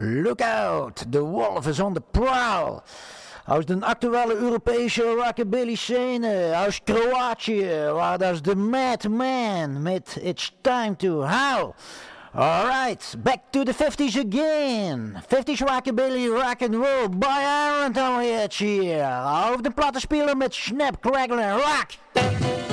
Look out, the wolf is on the prowl. Aus de actuele Europese rockabilly scene, aus Kroatië, waar dat is de Madman met It's Time to Howl. Alright, back to the 50s again. 50s rockabilly, rock and roll, by Aaron Tommy hier. Auf de platte spelen met Snap, Crackle en Rock.